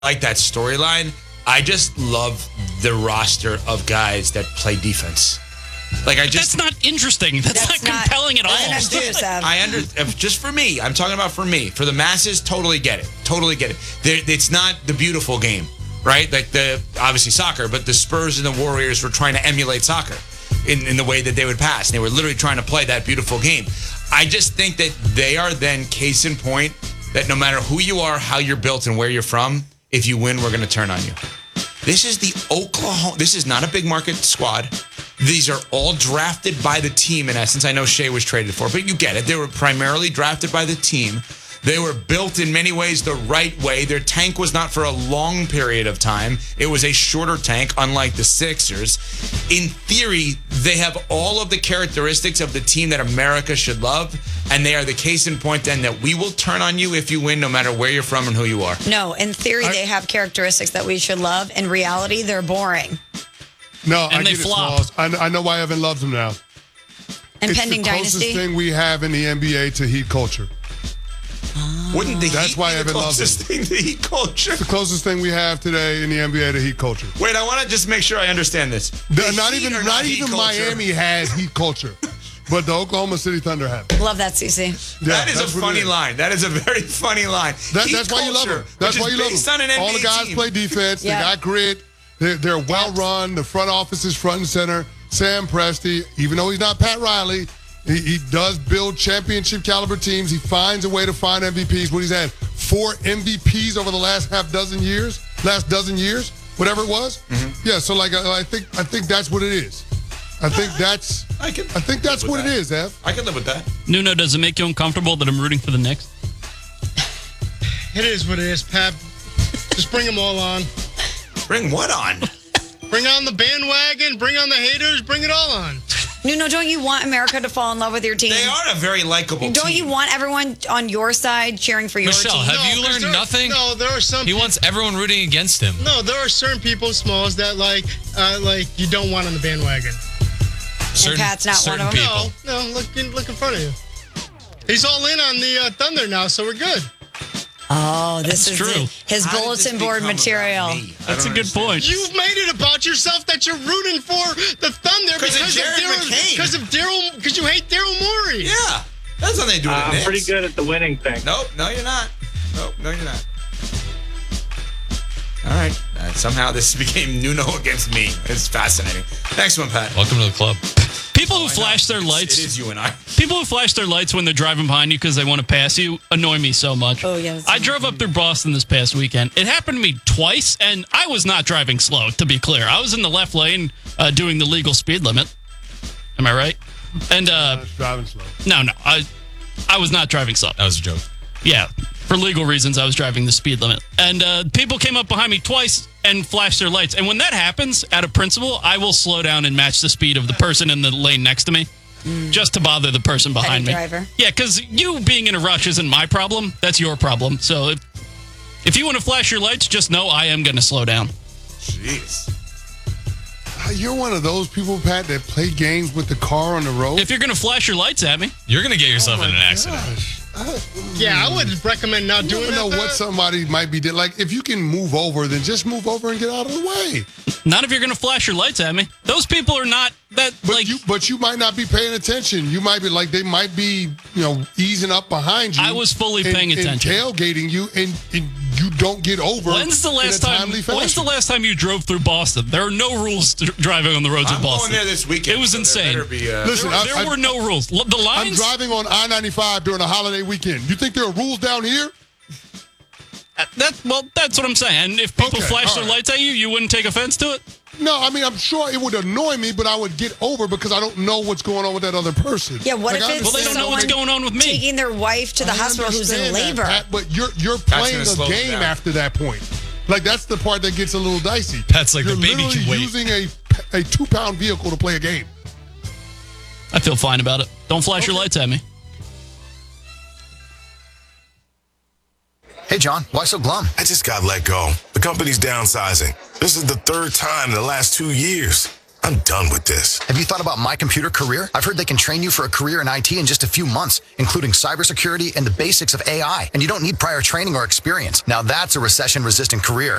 like that storyline. I just love the roster of guys that play defense. That's not interesting. That's not compelling at all. Just for me. I'm talking about for me. For the masses, totally get it. It's not the beautiful game, right? Like obviously soccer, but the Spurs and the Warriors were trying to emulate soccer in the way that they would pass. And they were literally trying to play that beautiful game. I just think that they are then case in point that no matter who you are, how you're built, and where you're from, if you win, we're going to turn on you. This is the Oklahoma. This is not a big market squad. These are all drafted by the team, in essence. I know Shea was traded for, but you get it. They were primarily drafted by the team. They were built in many ways the right way. Their tank was not for a long period of time. It was a shorter tank, unlike the Sixers. In theory, they have all of the characteristics of the team that America should love, and they are the case in point then that we will turn on you if you win, no matter where you're from and who you are. No, in theory, they have characteristics that we should love. In reality, they're boring. No, and they flop. I know why Evan loves them now. Impending dynasty. It's the closest thing we have in the NBA to heat culture. Wouldn't That's why Evan loves it. That's the closest thing to heat culture. It's the closest thing we have today in the NBA to heat culture. Wait, I want to just make sure I understand this. Not even Miami has heat culture, but the Oklahoma City Thunder have it. Love that, CC. Yeah, that is a funny line. That is a very funny line. That's why you love them. That's why you love them. All the guys play defense. Yeah. They got grit. They're well run. The front office is front and center. Sam Presti, even though he's not Pat Riley, he does build championship caliber teams. He finds a way to find MVPs. What he's had 4 MVPs over the last dozen years, whatever it was. Mm-hmm. Yeah. So I think that's what it is. I think that's what it is, Ev. I can live with that. Nuno, does it make you uncomfortable that I'm rooting for the Knicks? It is what it is, Pap. Just bring them all on. Bring what on? Bring on the bandwagon. Bring on the haters. Bring it all on. Nuno, don't you want America to fall in love with your team? They are a very likable team. Don't you want everyone on your side cheering for your Michelle, team? have you learned nothing? No, there are some. He wants everyone rooting against him. No, there are certain people, Smalls, that like you don't want on the bandwagon. And Pat's not one of them? People. No, look in front of you. He's all in on the Thunder now, so we're good. Oh, this is true. His How did bulletin this board become material. about me? That's a good point. You've made it about yourself that you're rooting for the Thunder because you hate Daryl Morey. Yeah. That's how they do it. I'm pretty good at the winning thing. Nope, no, you're not. Nope, no, you're not. All right. Somehow this became Nuno against me. It's fascinating. Next one, Pat. Welcome to the club. People who flash their lights. It is you and I. People who flash their lights when they're driving behind you because they want to pass you annoy me so much. Oh, yes. I drove up through Boston this past weekend. It happened to me twice, and I was not driving slow, to be clear. I was in the left lane doing the legal speed limit. Am I right? And Driving slow. No, I was not driving slow. That was a joke. Yeah, for legal reasons, I was driving the speed limit. And people came up behind me twice and flashed their lights. And when that happens, out of principle, I will slow down and match the speed of the person in the lane next to me. Just to bother the person behind me. Driver. Yeah, because you being in a rush isn't my problem. That's your problem. So if you want to flash your lights, just know I am going to slow down. Jeez. You're one of those people, Pat, that play games with the car on the road. If you're going to flash your lights at me. You're going to get yourself in an accident. Yeah, I would recommend not doing that. You never know what somebody might be doing. Like, if you can move over, then just move over and get out of the way. Not if you're going to flash your lights at me. Those people are not that, But you might not be paying attention. You might be they might be, easing up behind you. I was fully paying attention. And tailgating you, and you don't get over. When's the last time you drove through Boston? There are no rules to driving on the roads of Boston. I'm going there this weekend. It was insane. Listen, there were no rules. The lines. I'm driving on I-95 during a holiday weekend. You think there are rules down here? That's what I'm saying. And if people flash their lights at you, you wouldn't take offense to it? No, I mean, I'm sure it would annoy me, but I would get over because I don't know what's going on with that other person. Yeah, what if it's they don't know what's going on with me? Taking their wife to the hospital who's in labor. Pat, but you're playing a game after that point. Like, that's the part that gets a little dicey. Pat's like, you're the baby can wait. using a 2-pound vehicle to play a game. I feel fine about it. Don't flash your lights at me. Hey, John, why so glum? I just got let go. The company's downsizing. This is the third time in the last 2 years. I'm done with this. Have you thought about My Computer Career? I've heard they can train you for a career in IT in just a few months, including cybersecurity and the basics of AI. And you don't need prior training or experience. Now that's a recession-resistant career.